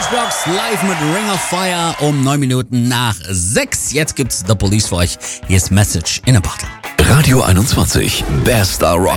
Matchbox live mit Ring of Fire um 9 Minuten nach 6. Jetzt gibt's The Police für euch. Hier ist Message in a Bottle. Radio 21, Bester Rock.